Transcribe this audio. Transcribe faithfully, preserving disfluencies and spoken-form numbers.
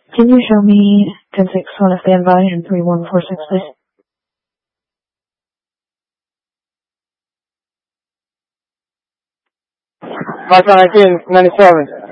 Can you show me ten six on a standby and three one four six, please? Mike nineteen ninety-seven.